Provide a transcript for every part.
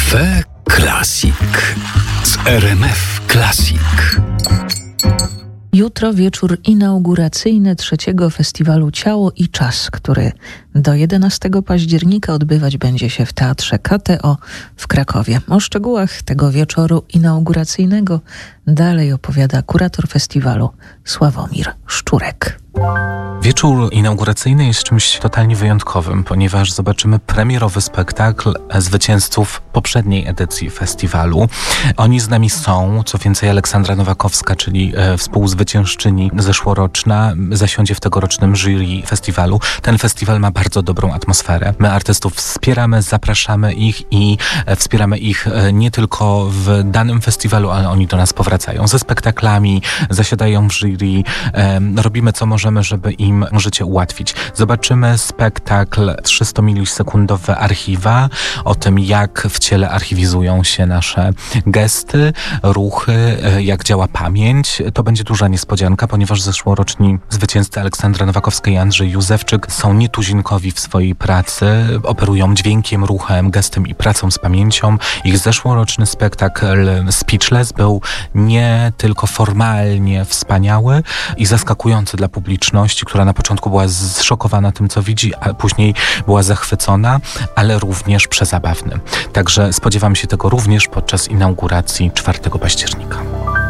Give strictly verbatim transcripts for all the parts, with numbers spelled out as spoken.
Cafe Classic z R M F Classic. Jutro wieczór inauguracyjny trzeciego festiwalu Ciało i Czas, który do jedenastego października odbywać będzie się w Teatrze K T O w Krakowie. O szczegółach tego wieczoru inauguracyjnego dalej opowiada kurator festiwalu Sławomir Szczurek. Wieczór inauguracyjny jest czymś totalnie wyjątkowym, ponieważ zobaczymy premierowy spektakl zwycięzców poprzedniej edycji festiwalu. Oni z nami są, co więcej Aleksandra Nowakowska, czyli e, współzwyciężczyni zeszłoroczna, zasiądzie w tegorocznym jury festiwalu. Ten festiwal ma bardzo dobrą atmosferę. My artystów wspieramy, zapraszamy ich i e, wspieramy ich e, nie tylko w danym festiwalu, ale oni do nas powracają ze spektaklami, zasiadają w jury, e, robimy co możemy, żeby im życie ułatwić. Zobaczymy spektakl trzysta milisekundowe archiwa o tym, jak w ciele archiwizują się nasze gesty, ruchy, jak działa pamięć. To będzie duża niespodzianka, ponieważ zeszłoroczni zwycięzcy Aleksandra Nowakowska i Andrzej Józefczyk są nietuzinkowi w swojej pracy, operują dźwiękiem, ruchem, gestem i pracą z pamięcią. Ich zeszłoroczny spektakl Speechless był nie tylko formalnie wspaniały i zaskakujący dla publiczności, która na początku była zszokowana tym, co widzi, a później była zachwycona, ale również przezabawny. Także spodziewam się tego również podczas inauguracji czwartego października.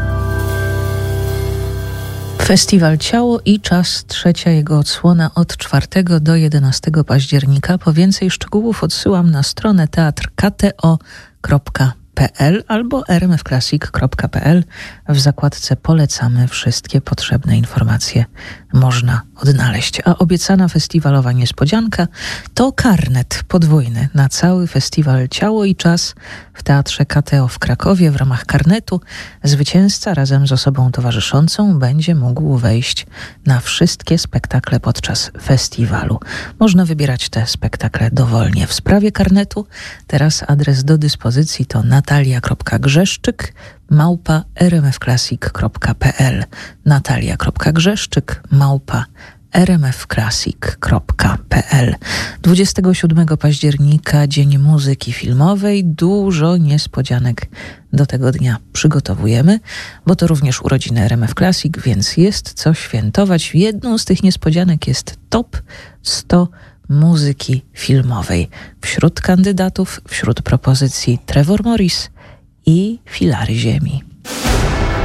Festiwal Ciało i Czas, trzecia jego odsłona od czwartego do jedenastego października. Po więcej szczegółów odsyłam na stronę teatr k t o kropka p l albo r m f classic kropka p l. W zakładce polecamy wszystkie potrzebne informacje można odnaleźć. A obiecana festiwalowa niespodzianka to karnet podwójny na cały festiwal Ciało i Czas w Teatrze K T O w Krakowie. W ramach karnetu zwycięzca razem z osobą towarzyszącą będzie mógł wejść na wszystkie spektakle podczas festiwalu. Można wybierać te spektakle dowolnie. W sprawie karnetu teraz adres do dyspozycji to natalia kropka grzeszczyk małpa r m f classic kropka p l natalia kropka grzeszczyk małpa r m f classic kropka p l. dwudziestego siódmego października Dzień Muzyki Filmowej. Dużo niespodzianek do tego dnia przygotowujemy, bo to również urodziny R M F Classic, więc jest co świętować. Jedną z tych niespodzianek jest top sto muzyki filmowej. Wśród kandydatów, wśród propozycji Trevor Morris i Filary Ziemi.